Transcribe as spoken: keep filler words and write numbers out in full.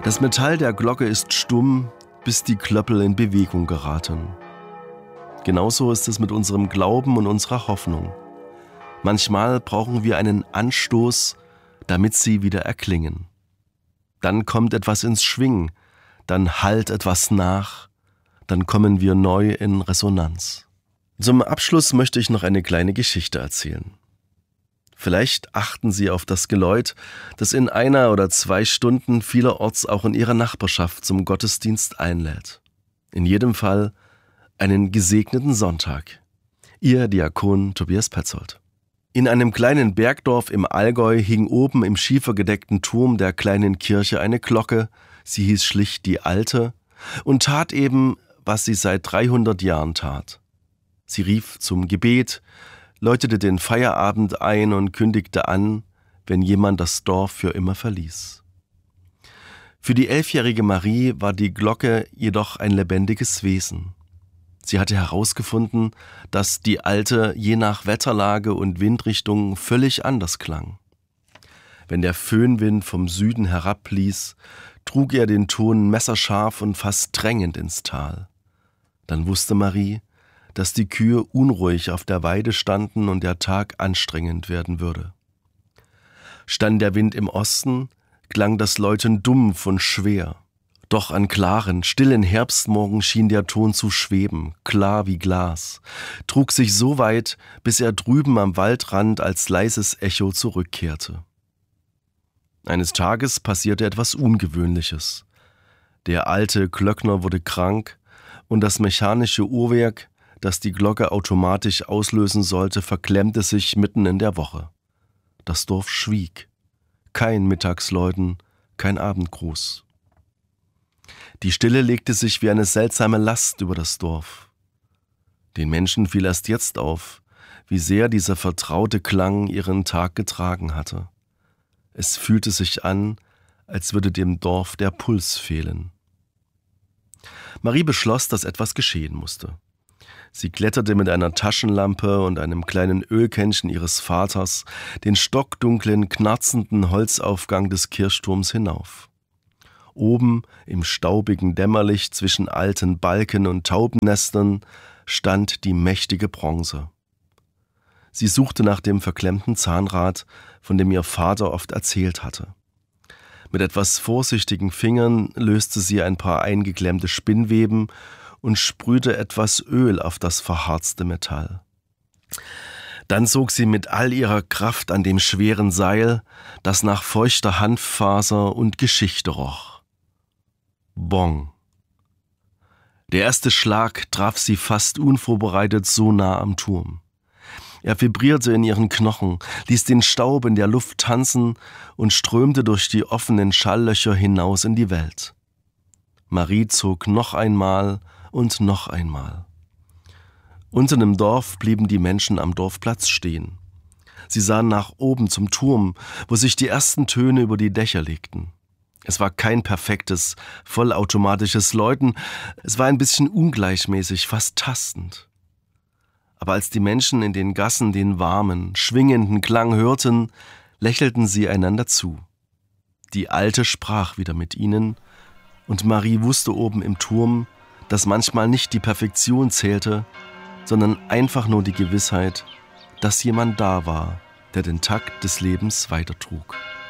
Das Metall der Glocke ist stumm, bis die Klöppel in Bewegung geraten. Genauso ist es mit unserem Glauben und unserer Hoffnung. Manchmal brauchen wir einen Anstoß, damit sie wieder erklingen. Dann kommt etwas ins Schwingen, dann hallt etwas nach, dann kommen wir neu in Resonanz. Zum Abschluss möchte ich noch eine kleine Geschichte erzählen. Vielleicht achten Sie auf das Geläut, das in einer oder zwei Stunden vielerorts auch in Ihrer Nachbarschaft zum Gottesdienst einlädt. In jedem Fall einen gesegneten Sonntag. Ihr Diakon Tobias Petzold. In einem kleinen Bergdorf im Allgäu hing oben im schiefergedeckten Turm der kleinen Kirche eine Glocke, sie hieß schlicht die Alte, und tat eben, was sie seit dreihundert Jahren tat. Sie rief zum Gebet, läutete den Feierabend ein und kündigte an, wenn jemand das Dorf für immer verließ. Für die elfjährige Marie war die Glocke jedoch ein lebendiges Wesen. Sie hatte herausgefunden, dass die Alte je nach Wetterlage und Windrichtung völlig anders klang. Wenn der Föhnwind vom Süden herabblies, trug er den Ton messerscharf und fast drängend ins Tal. Dann wusste Marie, dass die Kühe unruhig auf der Weide standen und der Tag anstrengend werden würde. Stand der Wind im Osten, klang das Läuten dumpf und schwer. Doch an klaren, stillen Herbstmorgen schien der Ton zu schweben, klar wie Glas, trug sich so weit, bis er drüben am Waldrand als leises Echo zurückkehrte. Eines Tages passierte etwas Ungewöhnliches. Der alte Glöckner wurde krank und das mechanische Uhrwerk, das die Glocke automatisch auslösen sollte, verklemmte sich mitten in der Woche. Das Dorf schwieg. Kein Mittagsläuten, kein Abendgruß. Die Stille legte sich wie eine seltsame Last über das Dorf. Den Menschen fiel erst jetzt auf, wie sehr dieser vertraute Klang ihren Tag getragen hatte. Es fühlte sich an, als würde dem Dorf der Puls fehlen. Marie beschloss, dass etwas geschehen musste. Sie kletterte mit einer Taschenlampe und einem kleinen Ölkännchen ihres Vaters den stockdunklen, knarzenden Holzaufgang des Kirchturms hinauf. Oben, im staubigen Dämmerlicht zwischen alten Balken und Taubennestern, stand die mächtige Bronze. Sie suchte nach dem verklemmten Zahnrad, von dem ihr Vater oft erzählt hatte. Mit etwas vorsichtigen Fingern löste sie ein paar eingeklemmte Spinnweben und sprühte etwas Öl auf das verharzte Metall. Dann zog sie mit all ihrer Kraft an dem schweren Seil, das nach feuchter Hanffaser und Geschichte roch. Bong. Der erste Schlag traf sie fast unvorbereitet so nah am Turm. Er vibrierte in ihren Knochen, ließ den Staub in der Luft tanzen und strömte durch die offenen Schalllöcher hinaus in die Welt. Marie zog noch einmal und noch einmal. Unten im Dorf blieben die Menschen am Dorfplatz stehen. Sie sahen nach oben zum Turm, wo sich die ersten Töne über die Dächer legten. Es war kein perfektes, vollautomatisches Läuten, es war ein bisschen ungleichmäßig, fast tastend. Aber als die Menschen in den Gassen den warmen, schwingenden Klang hörten, lächelten sie einander zu. Die Alte sprach wieder mit ihnen, und Marie wusste oben im Turm, dass manchmal nicht die Perfektion zählte, sondern einfach nur die Gewissheit, dass jemand da war, der den Takt des Lebens weitertrug.